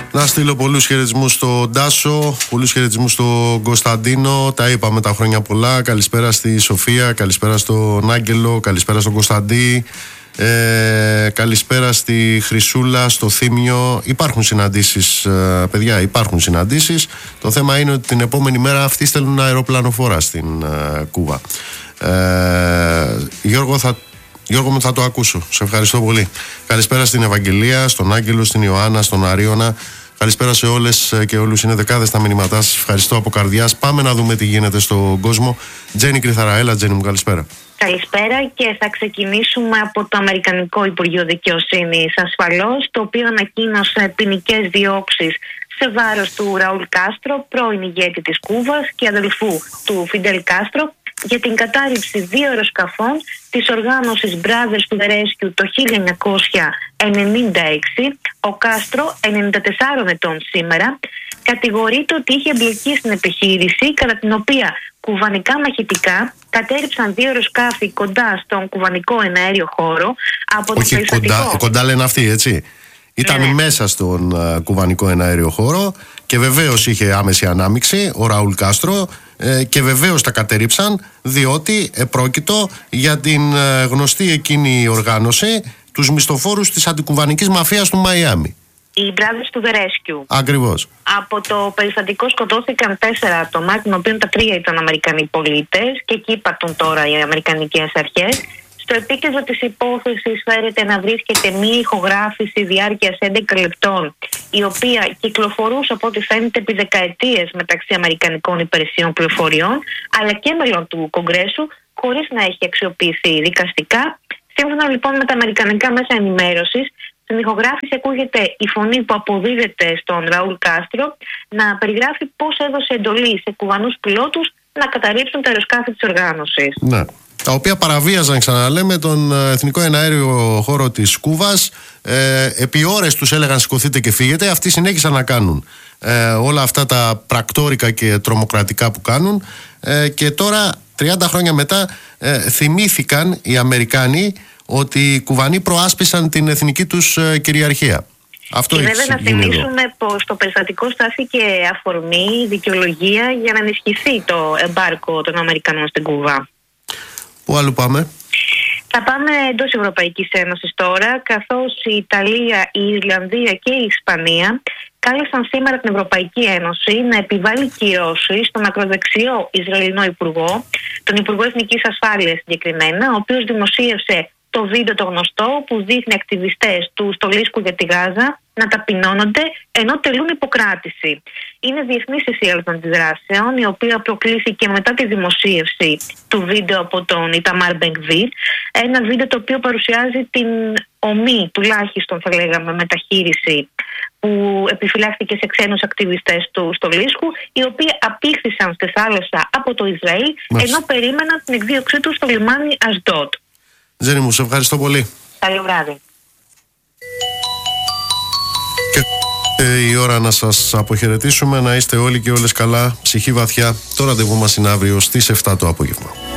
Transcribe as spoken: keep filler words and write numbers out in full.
Να στείλω πολλούς χαιρετισμούς στον Τάσο, πολλούς χαιρετισμούς στον Κωνσταντίνο. Τα είπαμε τα χρόνια πολλά. Καλησπέρα στη Σοφία, καλησπέρα στον Άγγελο, καλησπέρα στον Κωνσταντί. Ε, καλησπέρα στη Χρυσούλα, στο Θήμιο. Υπάρχουν συναντήσεις, ε, παιδιά, υπάρχουν συναντήσεις. Το θέμα είναι ότι την επόμενη μέρα αυτοί στέλνουν αεροπλανοφόρα στην ε, Κούβα. ε, Γιώργο, θα, Γιώργο μου, θα το ακούσω. Σε ευχαριστώ πολύ. Καλησπέρα στην Ευαγγελία, στον Άγγελο, στην Ιωάννα, στον Αρίωνα. Καλησπέρα σε όλες και όλους. Είναι δεκάδες τα μηνύματά σας. Ευχαριστώ από καρδιάς. Πάμε να δούμε τι γίνεται στον κόσμο. Τζένι Κρυθαραέλα, Τζένι μου, καλησπέρα. Καλησπέρα, και θα ξεκινήσουμε από το Αμερικανικό Υπουργείο Δικαιοσύνης ασφαλώς, το οποίο ανακοίνωσε ποινικές διώξεις σε βάρος του Ραούλ Κάστρο, πρώην ηγέτη της Κούβας και αδελφού του Φιντέλ Κάστρο, για την κατάρριψη δύο αεροσκαφών της οργάνωσης Brothers to the Rescue το χίλια εννιακόσια ενενήντα έξι. Ο Κάστρο, ενενήντα τεσσάρων ετών σήμερα, κατηγορείται ότι είχε εμπλεκεί στην επιχείρηση κατά την οποία κουβανικά μαχητικά κατέριψαν δύο αεροσκάφη κοντά στον κουβανικό εναέριο χώρο από το Όχι, περιστατικό. Κοντά, κοντά λένε αυτοί, έτσι. Ήταν ναι. μέσα στον uh, κουβανικό εναέριο χώρο και βεβαίως είχε άμεση ανάμειξη ο Ραούλ Κάστρο ε, και βεβαίως τα κατέριψαν διότι επρόκειτο για την uh, γνωστή εκείνη οργάνωση, τους μισθοφόρους της αντικουβανικής μαφίας του Μαϊάμι. Οι Brothers to the Rescue. Ακριβώς. Από το περιστατικό σκοτώθηκαν τέσσερα άτομα, των οποίων τα τρία ήταν Αμερικανοί πολίτες, και εκεί υπατούν τώρα οι Αμερικανικές αρχές. Στο επίκεντρο της υπόθεσης φέρεται να βρίσκεται μία ηχογράφηση διάρκειας έντεκα λεπτών, η οποία κυκλοφορούσε από ό,τι φαίνεται επί δεκαετίες μεταξύ Αμερικανικών υπηρεσιών πληροφοριών, αλλά και μελών του Κογκρέσου, χωρίς να έχει αξιοποιηθεί δικαστικά. Σύμφωνα λοιπόν με τα αμερικανικά μέσα ενημέρωσης, στην ηχογράφηση ακούγεται η φωνή που αποδίδεται στον Ραούλ Κάστρο να περιγράφει πώς έδωσε εντολή σε κουβανούς πιλότους να καταρρίψουν τα αεροσκάφη της οργάνωσης. Ναι. Τα οποία παραβίαζαν, ξαναλέμε, τον εθνικό εναέριο χώρο της Κούβας. Ε, επί ώρες τους έλεγαν σηκωθείτε και φύγετε. Αυτοί συνέχισαν να κάνουν ε, όλα αυτά τα πρακτόρικα και τρομοκρατικά που κάνουν. Ε, και τώρα, τριάντα χρόνια μετά, ε, θυμήθηκαν οι Αμερικάνοι ότι οι Κουβανοί προάσπισαν την εθνική τους ε, κυριαρχία. Αυτό και βέβαια να θυμίσουμε πως το περιστατικό στάθηκε αφορμή, δικαιολογία για να ενισχυθεί το εμπάρκο των Αμερικανών στην Κούβα. Πού αλλού πάμε? Θα πάμε εντός Ευρωπαϊκής Ένωσης τώρα, καθώς η Ιταλία, η Ιρλανδία και η Ισπανία κάλεσαν σήμερα την Ευρωπαϊκή Ένωση να επιβάλλει κυρώσεις στον ακροδεξιό Ισραηλινό Υπουργό, τον Υπουργό Εθνικής Ασφάλειας συγκεκριμένα, ο οποίος δημοσίευσε το βίντεο το γνωστό που δείχνει ακτιβιστές του στολίσκου για τη Γάζα να ταπεινώνονται ενώ τελούν υποκράτηση. Είναι διεθνής η σειρά των αντιδράσεων, η οποία προκλήθηκε μετά τη δημοσίευση του βίντεο από τον Ιταμάρ Μπενγκβίρ. Ένα βίντεο το οποίο παρουσιάζει την ομή, τουλάχιστον θα λέγαμε, μεταχείριση που επιφυλάχθηκε σε ξένους ακτιβιστές του στολίσκου, οι οποίοι απήχθησαν στη θάλασσα από το Ισραήλ, Μάλιστα. ενώ περίμεναν την εκδίωξή του στο λιμάνι Ασντότ. Ζένη μου, σε ευχαριστώ πολύ. Καλό βράδυ. Και ε, η ώρα να σας αποχαιρετήσουμε, να είστε όλοι και όλες καλά, ψυχή βαθιά. Το ραντεβού μας είναι αύριο στις εφτά το απόγευμα.